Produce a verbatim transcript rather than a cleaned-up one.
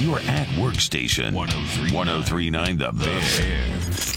your at work station. one oh three point nine The Bear.